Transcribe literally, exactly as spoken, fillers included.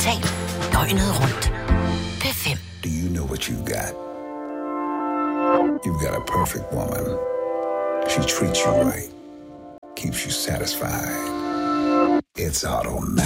Total. Døgnet rundt. P fem. Do you know what you got? You've got a perfect woman. She treats you right. Keeps you satisfied. It's automatic.